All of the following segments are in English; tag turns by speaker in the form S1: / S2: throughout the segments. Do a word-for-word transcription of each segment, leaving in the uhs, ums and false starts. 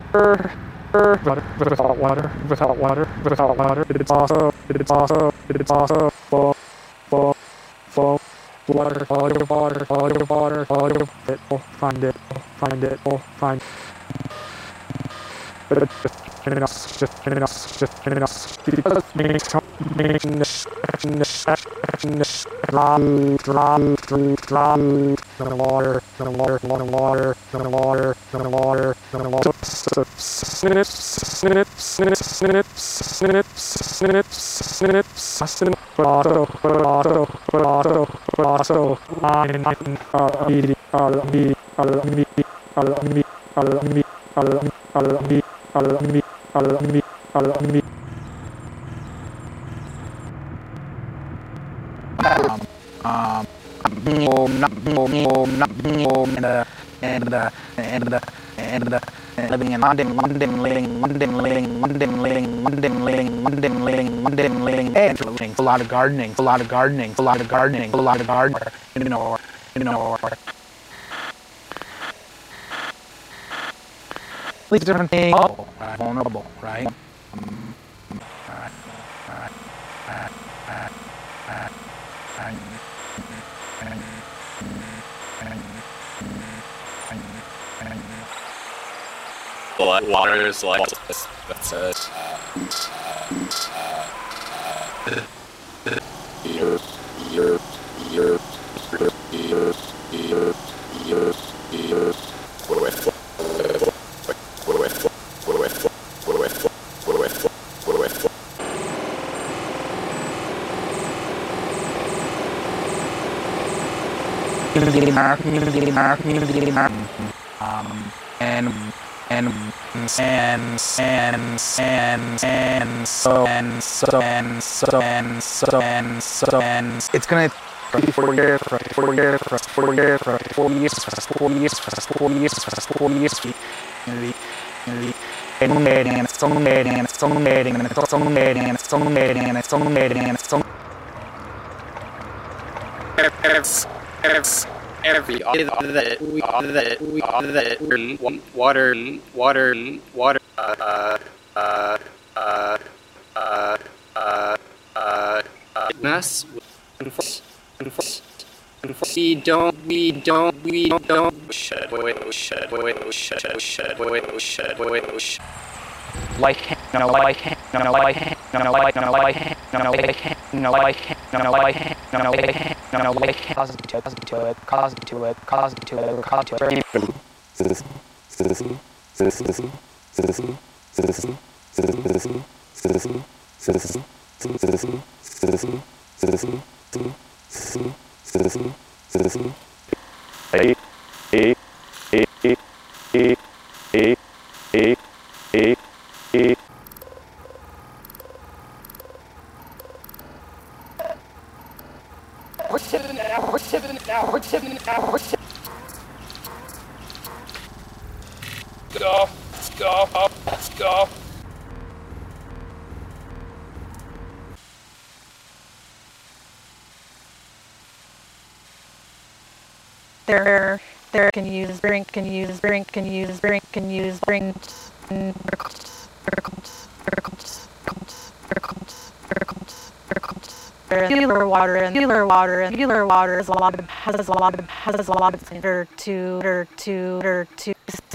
S1: water, without water, without water, without water. It's also, it's also, it's also full, full, full. Water, water, water, water, water, water. It will find it, will find it, will find. But it's just in us, just in us, just in us. Because makes making this, this, this, drum, drum, drum, drum. Gonna water, gonna water, gonna water, gonna water, gonna water, gonna water. Snip, snip, snip, snip, snip, snip, snip, snip. Auto, auto, auto, auto. Line, line, uh, me, uh, me, uh, me, uh, me, uh, me, uh, me, uh, me. Allow me, allow me, allow me.
S2: Um, um, and uh, and uh, and uh, and uh, living in London, London, living, London, living, London, living, London, living, London, living, London, living, and a lot of gardening, a lot of gardening, a lot of gardening, a lot of gardening, you know, you know. These different things. Oh, right. Vulnerable, right? Um, right, right, right, right, right, right.
S3: Blood, water is like that's it. You're, you're, you're, you're, you're, you're, you're, um, and and and and and and so and so and so and so and so and it's gonna four years for four years for four years for four years for four years for four years for four years for and and song and song and song and song and song and song every that we that we that water water water uh uh uh uh uh uh us we don't we don't we don't should wait should wait should should wait should wait like no like no like no like no like no like no like no like no like no like cause to it cause to it cause to it cause to it cause to it citizen citizen citizen citizen citizen citizen citizen citizen citizen citizen citizen citizen citizen citizen a a a a a a a a we're shipping it now, we're shipping it now, we're shipping it now, we're shipping it. Go, go, let's go.
S4: There, there can use drink, can use drink, can use drink, can use drink. Regular water and regular water and regular water is a lot of has a lot of has a lot of to to to to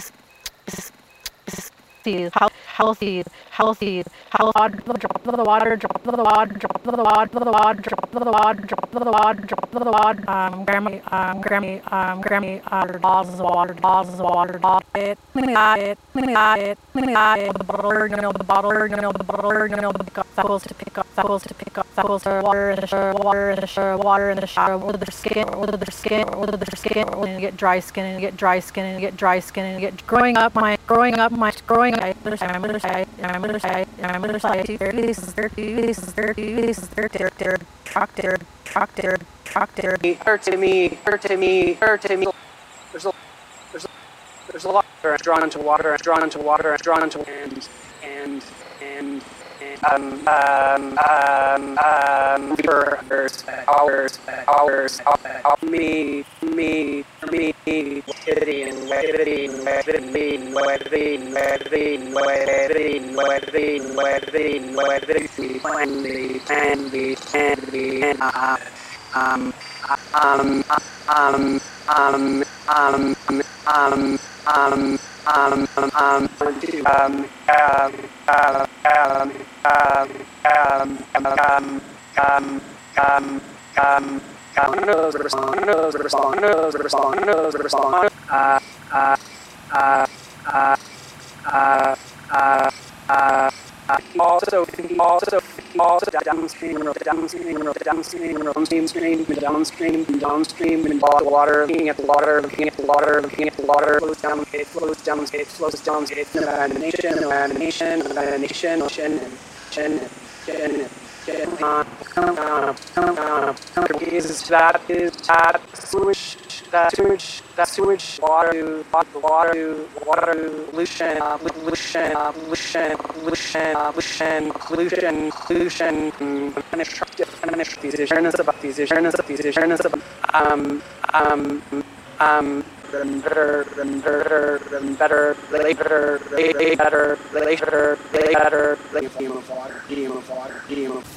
S4: healthy healthy healthy drop the water drop the water drop the water the water drop the water drop the water drop the water um Grammy um Grammy um Grammy uh balls of water balls of water it it it it the bottle you know the bottle you know the bottle you know the pick up samples to pick up samples to pick up samples to water the shower water the shower water in the shower with their skin with their skin with their skin and get dry skin and get dry skin and get dry skin and get growing up my growing up my growing up my mother's side my mother's side my mother's side this is their this is their this is their their their tractor tractor tractor hurt to me hurt to me hurt to me there's a there's a there's a lot of drawn into water drawn into water drawn into and and and um um um um hours hours hours me me me
S3: me, wedding, wedding, wedding, wedding, wedding, wedding, wedding, wedding, wedding, we finally, finally, finally, and uh, um, um, um, um, um, um, um, um, um, um, to, um, um, um, um, um, um, um, um, um, um, knows the song, knows the song, knows the song, knows the song. Uh, uh, uh, uh, uh, uh, uh, also, also, also downstream, downstream, downstream, downstream, stream, downstream, downstream, and water, looking at the water, looking at the water, looking at the water, flows down, it flows down, it flows down, it animation, animation, animation, ocean, ocean, ocean. Is that is that sewage that sewage that sewage water water water pollution pollution pollution pollution pollution pollution pollution finish finish these awareness about these awareness of these awareness of um um um better better better later better later later medium of water medium of water medium of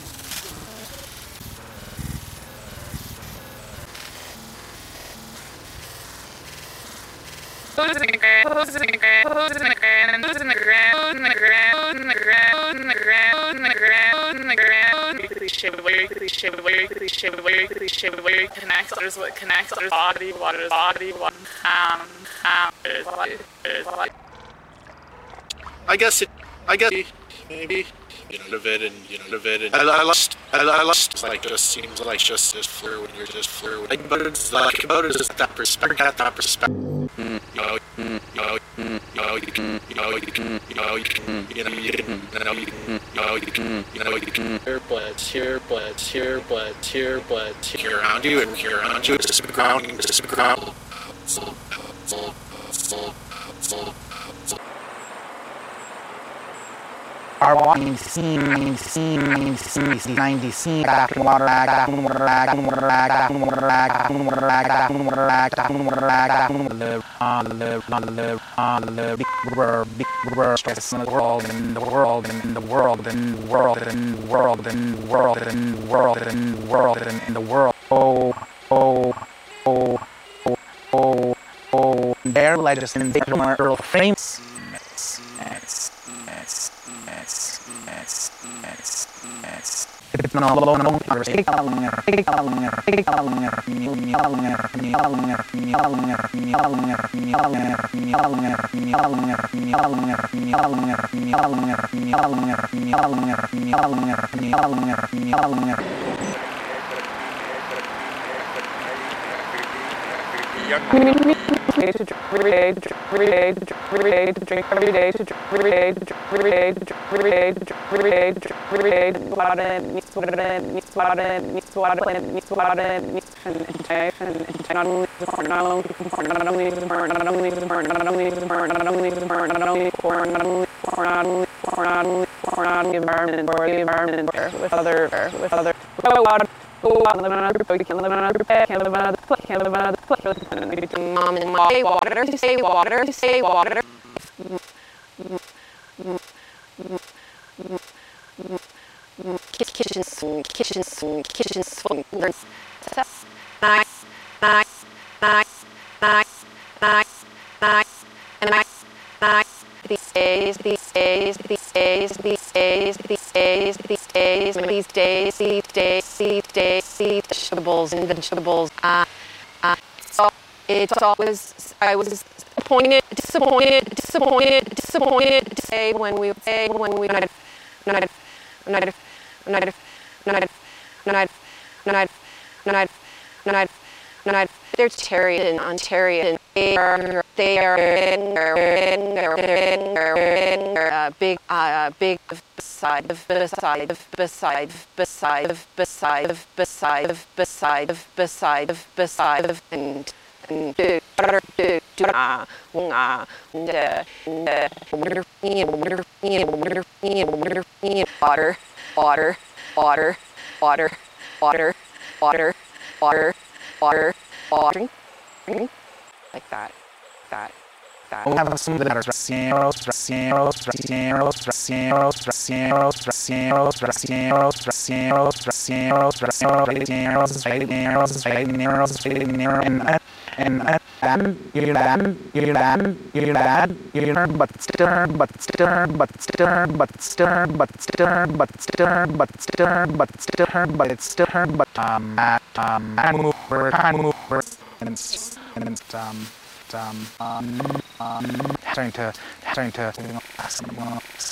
S5: Who's in the ground? Who's in the ground? Who's in the ground? Who's in the ground? In the ground? In the ground? In the ground? In the ground? In the ground? Shiver, shiver, shiver, shiver, connects others. What connects others? Body, water, body, water. Um, um,
S6: I guess it. I guess maybe. You know, of it and you know, of it and I, I lost. I, I lost. Like just seems like just just flirt when you're just flirt. Like, but it's like about it is that perspective. That that perspective. You know, you know, you know, you can, you know, you can, you know, you can, you know, you can, you know, you can, you know, you can, you know, you can. Here, but here, but here, but here, but here around you and here around you. It's just grounding. It's just grounding. So, so, so, so.
S2: Are walking scene, scene, scene, scene, ninety scene, back water, back water, back water, back water, back water, back water, back water, back live, on live, on live, on live, big river, big river, stress in the world, in the world, in the world, in the world, in the world, in the world, in the world, in the world, in the world. Oh, oh, oh, oh, oh, oh. Their legislation, earl frames. It's not alone, no conversation.
S5: Every day to drink, every day to drink, every day to drink, every day to drink, every day to drink, every day to drink, every day to drink, every day to drink, every day to drink, every day to water, needs water, needs water, needs water, needs water, needs and and not only not only not only not only not only not only not only for not only for not only for not only for not only environment or the environment with other with other water. Can't live in another place, can't live in another place, can't live in another place, can't live in another place. Mom and mom, say water, to say water, to say water. Kitchen song, kitchen song, kitchen song. Nice, nice, nice, nice, nice, nice, nice, and nice, nice. These days, these days, these days, these days, these days, these days, these days, these days, these days, these vegetables and vegetables. Ah, ah. So it's always I was disappointed, disappointed, disappointed, disappointed to say when we say when we not not not not not not not not not not not they're Terry in Ontario. They are they are uh, big uh big beside beside beside beside beside beside beside beside beside and and water water water water water water water water water drink drink like that, that, that.
S2: We have some that are Rasiero, Rasiero, Rasiero, Rasiero, Rasiero, Rasiero, Rasiero, Rasiero, Rasiero, Rasiero, Rasiero, and and and you dan you dan you dan you but stir but stir but stir but stir but stir but stir but stir but stir but it's stir but um um and move and move and and um um um um trying to trying to